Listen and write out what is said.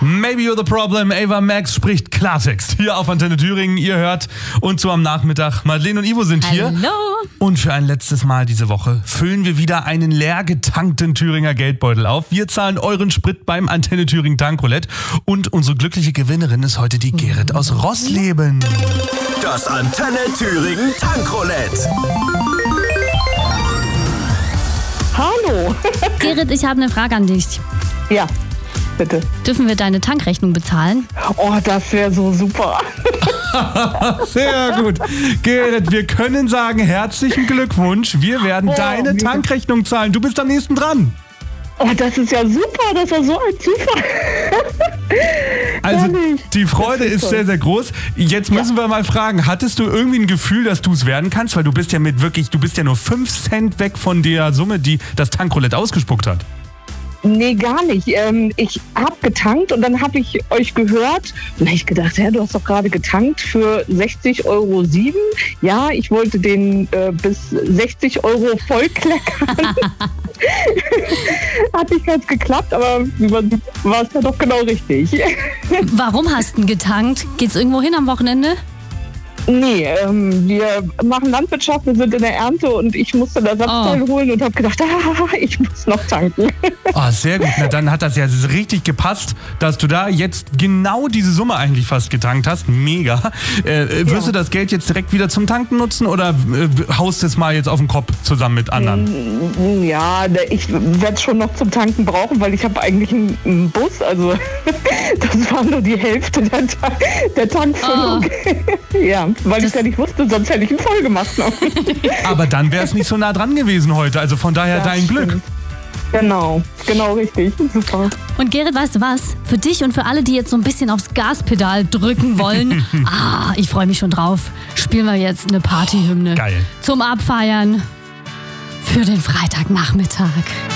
Maybe You're the Problem. Ava Max spricht Klartext hier auf Antenne Thüringen. Ihr hört und so am Nachmittag. Madeleine und Ivo sind hier. Hallo. Und für ein letztes Mal diese Woche füllen wir wieder einen leer getankten Thüringer Geldbeutel auf. Wir zahlen euren Sprit beim Antenne Thüringen Tankroulette. Und unsere glückliche Gewinnerin ist heute die Gerrit aus Rossleben. Das Antenne Thüringen Tankroulette. Hallo. Gerrit, ich habe eine Frage an dich. Ja, bitte. Dürfen wir deine Tankrechnung bezahlen? Oh, das wäre so super. Sehr gut. Gerrit, wir können sagen, herzlichen Glückwunsch. Wir werden deine Tankrechnung zahlen. Du bist am nächsten dran. Oh, das ist ja super. Das war so ein Zufall. Also Ehrlich. die Freude ist sehr, sehr groß. Jetzt müssen wir mal fragen, hattest du irgendwie ein Gefühl, dass du es werden kannst? Weil du bist ja nur 5 Cent weg von der Summe, die das Tankroulette ausgespuckt hat. Nee, gar nicht. Ich habe getankt und dann habe ich euch gehört und habe ich gedacht, du hast doch gerade getankt für 60,07 €. Ja, ich wollte den bis 60 € vollkleckern. Hat nicht ganz geklappt, aber war es ja doch genau richtig. Warum hast du denn getankt? Geht's irgendwo hin am Wochenende? Nee, wir machen Landwirtschaft, wir sind in der Ernte und ich musste da Ersatzteile holen und habe gedacht, ich muss noch tanken. Oh, sehr gut. Na, dann hat das ja richtig gepasst, dass du da jetzt genau diese Summe eigentlich fast getankt hast. Mega. Wirst du das Geld jetzt direkt wieder zum Tanken nutzen oder haust es mal jetzt auf den Kopf zusammen mit anderen? Ja, ich werde es schon noch zum Tanken brauchen, weil ich habe eigentlich einen Bus, also das war nur die Hälfte der Tankfüllung. Ja, weil ich ja nicht wusste, sonst hätte ich ihn voll gemacht. Aber dann wäre es nicht so nah dran gewesen heute, also von daher dein Glück. Genau richtig, super. Und Gerrit, weißt du was? Für dich und für alle, die jetzt so ein bisschen aufs Gaspedal drücken wollen, ich freue mich schon drauf, spielen wir jetzt eine Partyhymne. Geil. Zum Abfeiern für den Freitagnachmittag.